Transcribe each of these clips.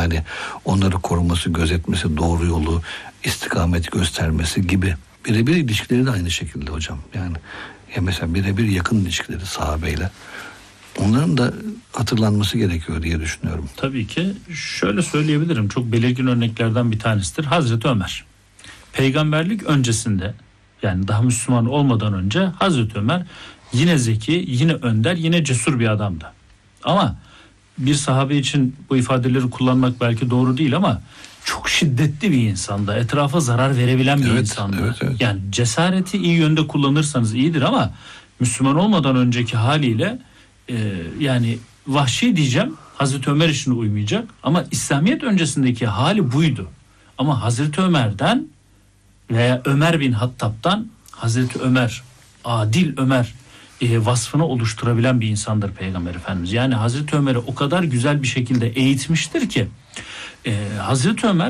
Yani onları koruması, gözetmesi, doğru yolu, istikamet göstermesi gibi. Birebir ilişkileri de aynı şekilde hocam. Yani ya mesela birebir yakın ilişkileri sahabeyle. Onların da hatırlanması gerekiyor diye düşünüyorum. Tabii ki şöyle söyleyebilirim. Çok belirgin örneklerden bir tanesidir. Hazreti Ömer. Peygamberlik öncesinde, yani daha Müslüman olmadan önce Hazreti Ömer yine zeki, yine önder, yine cesur bir adamdı. Ama bir sahabe için bu ifadeleri kullanmak belki doğru değil ama çok şiddetli bir insandı. Etrafa zarar verebilen bir insandı. Evet. Yani cesareti iyi yönde kullanırsanız iyidir ama Müslüman olmadan önceki haliyle yani vahşi diyeceğim, Hazreti Ömer için uymayacak ama İslamiyet öncesindeki hali buydu. Ama Hazreti Ömer'den veya Ömer bin Hattab'dan Hazreti Ömer, adil Ömer vasfını oluşturabilen bir insandır Peygamber Efendimiz. Yani Hazreti Ömer'i o kadar güzel bir şekilde eğitmiştir ki Hazreti Ömer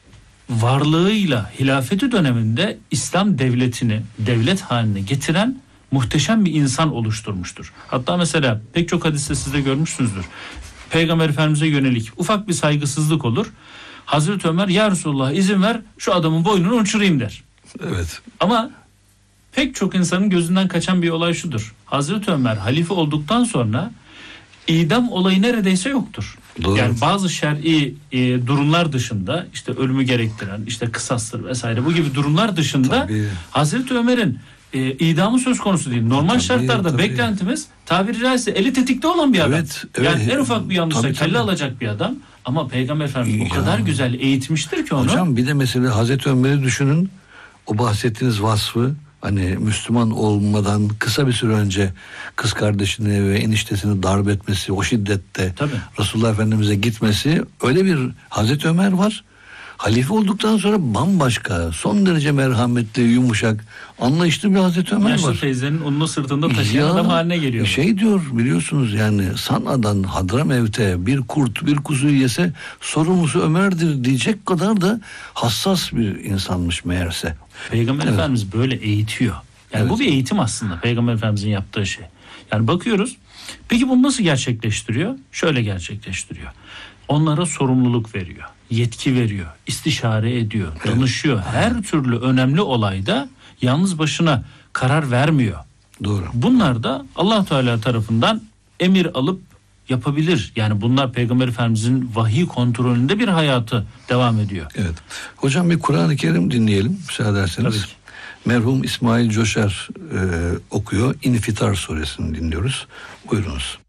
varlığıyla hilafeti döneminde İslam devletini devlet haline getiren muhteşem bir insan oluşturmuştur. Hatta mesela pek çok hadiste siz de görmüşsünüzdür. Peygamber Efendimiz'e yönelik ufak bir saygısızlık olur. Hazreti Ömer, ya Resulullah izin ver şu adamın boynunu uçurayım der. Evet. Ama pek çok insanın gözünden kaçan bir olay şudur. Hazreti Ömer halife olduktan sonra idam olayı neredeyse yoktur. Doğru. Yani bazı şer'i durumlar dışında, işte ölümü gerektiren, işte kısastır vesaire, bu gibi durumlar dışında Tabii. Hazreti Ömer'in idamı söz konusu değil. Normal şartlarda beklentimiz tabiri caizse eli tetikte olan bir adam. Evet, yani en ufak bir yanlışsa kelle alacak bir adam. Ama Peygamber Efendimiz o kadar güzel eğitmiştir ki onu. Hocam bir de mesela Hazreti Ömer'i düşünün. O bahsettiğiniz vasfı, hani Müslüman olmadan kısa bir süre önce kız kardeşini ve eniştesini darp etmesi, o şiddette Resulullah Efendimiz'e gitmesi, öyle bir Hazreti Ömer var. Halife olduktan sonra bambaşka, son derece merhametli, yumuşak, anlayışlı bir Hazreti Ömer var. Yaşlı teyzenin onun sırtında taşıyan adam haline geliyor. Şey diyor biliyorsunuz, yani San'a'dan Hadramevt'e bir kurt bir kuzuyu yese sorumlusu Ömer'dir diyecek kadar da hassas bir insanmış meğerse. Peygamber Efendimiz böyle eğitiyor. Yani bu bir eğitim aslında Peygamber Efendimizin yaptığı şey. Yani bakıyoruz. Peki bunu nasıl gerçekleştiriyor? Şöyle gerçekleştiriyor. Onlara sorumluluk veriyor, yetki veriyor, istişare ediyor, danışıyor. Her türlü önemli olayda yalnız başına karar vermiyor. Doğru. Bunlar da Allah Teala tarafından emir alıp yapabilir. Yani bunlar Peygamber Efendimizin vahiy kontrolünde bir hayatı devam ediyor. Evet. Hocam bir Kur'an-ı Kerim dinleyelim müsaade ederseniz. Tabii ki. Merhum İsmail Coşar okuyor. İnfitar suresini dinliyoruz. Buyurunuz.